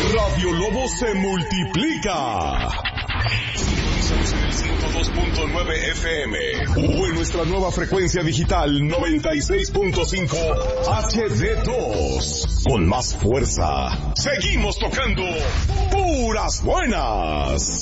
Radio Lobo se multiplica. Sintonizamos en el 102.9 FM o en nuestra nueva frecuencia digital 96.5 HD2. Con más fuerza, seguimos tocando puras buenas.